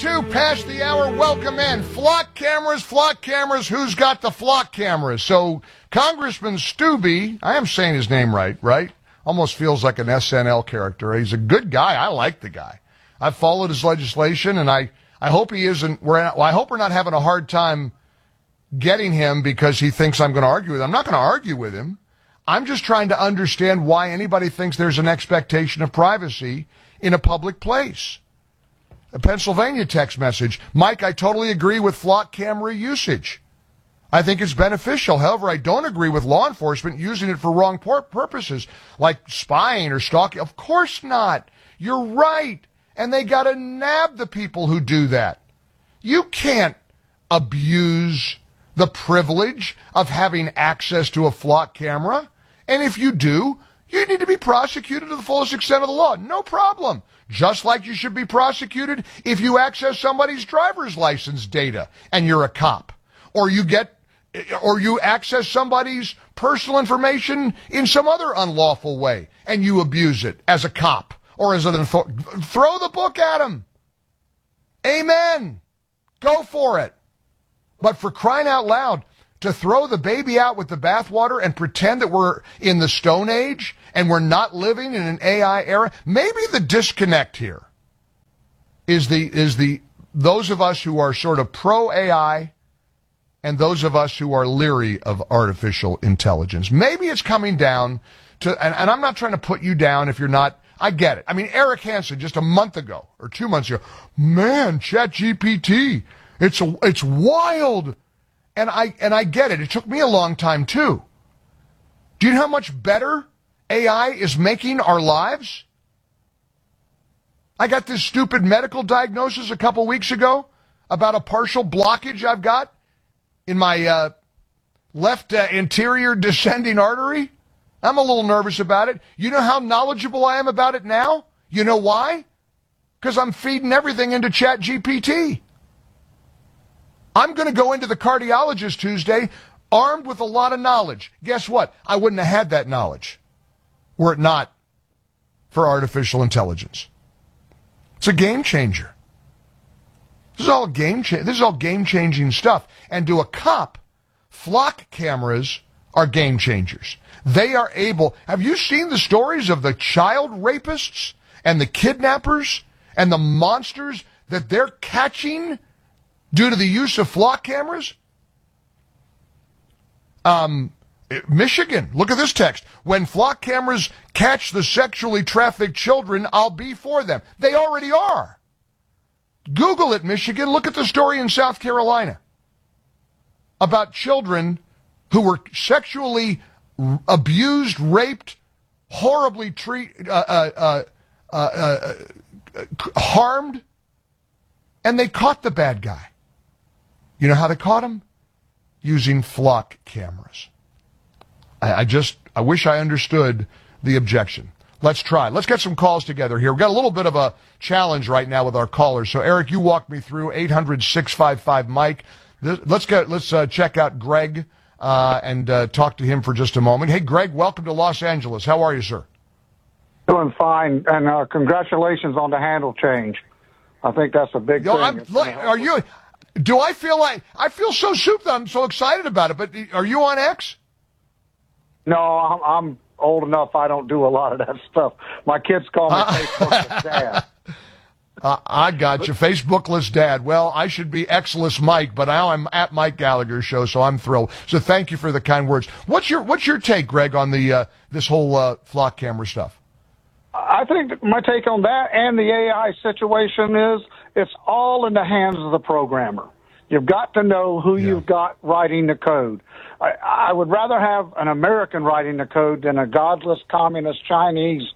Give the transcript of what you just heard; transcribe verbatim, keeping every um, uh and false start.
two past the hour. Welcome in. Flock cameras, flock cameras. Who's got the flock cameras? So Congressman Stubbe, I am saying his name right, right? Almost feels like an S N L character. He's a good guy. I like the guy. I've followed his legislation, and I, I hope he isn't. We're well, I hope we're not having a hard time getting him because he thinks I'm going to argue with him. I'm not going to argue with him. I'm just trying to understand why anybody thinks there's an expectation of privacy in a public place. A Pennsylvania text message. Mike, I totally agree with flock camera usage. I think it's beneficial. However, I don't agree with law enforcement using it for wrong pur- purposes, like spying or stalking. Of course not. You're right. And they got to nab the people who do that. You can't abuse the privilege of having access to a flock camera. And if you do, you need to be prosecuted to the fullest extent of the law. No problem. Just like you should be prosecuted if you access somebody's driver's license data and you're a cop. Or you get, or you access somebody's personal information in some other unlawful way and you abuse it as a cop or as an authority. Throw the book at them. Amen. Go for it. But for crying out loud, to throw the baby out with the bathwater and pretend that we're in the Stone Age and we're not living in an A I era, maybe the disconnect here is the is the those of us who are sort of pro-A I and those of us who are leery of artificial intelligence. Maybe it's coming down to, and, and I'm not trying to put you down if you're not, I get it. I mean, Eric Hansen just a month ago or two months ago, man, ChatGPT, it's a, it's wild. And I and I get it. It took me a long time, too. Do you know how much better A I is making our lives? I got this stupid medical diagnosis a couple weeks ago about a partial blockage I've got in my uh, left uh, anterior descending artery. I'm a little nervous about it. You know how knowledgeable I am about it now? You know why? Because I'm feeding everything into ChatGPT. I'm going to go into the cardiologist Tuesday armed with a lot of knowledge. Guess what? I wouldn't have had that knowledge were it not for artificial intelligence. It's a game changer. This is all game cha- This is all game-changing stuff. And to a cop, flock cameras are game changers. They are able. Have you seen the stories of the child rapists and the kidnappers and the monsters that they're catching due to the use of flock cameras? Um, Michigan, look at this text. When flock cameras catch the sexually trafficked children, I'll be for them. They already are. Google it, Michigan. Look at the story in South Carolina about children who were sexually abused, raped, horribly treated, uh, uh, uh, uh, uh, harmed, and they caught the bad guy. You know how they caught him? Using flock cameras. I, I just, I wish I understood the objection. Let's try. Let's get some calls together here. We've got a little bit of a challenge right now with our callers. So, Eric, you walk me through eight hundred, six five five, Mike. Let's get, let's uh, check out Greg uh, and uh, talk to him for just a moment. Hey, Greg, welcome to Los Angeles. How are you, sir? Doing fine, and uh, congratulations on the handle change. I think that's a big Yo, thing. I'm, look, are you? Do I feel like I feel so souped? I'm so excited about it. But are you on X? No, I'm, I'm old enough. I don't do a lot of that stuff. My kids call me Facebookless Dad. Uh, I got you, Facebookless Dad. Well, I should be X-less Mike, but now I'm at Mike Gallagher's show, so I'm thrilled. So thank you for the kind words. What's your What's your take, Greg, on the uh, this whole uh, flock camera stuff? I think my take on that and the A I situation is it's all in the hands of the programmer. You've got to know who yeah. you've got writing the code. I, I would rather have an American writing the code than a godless communist Chinese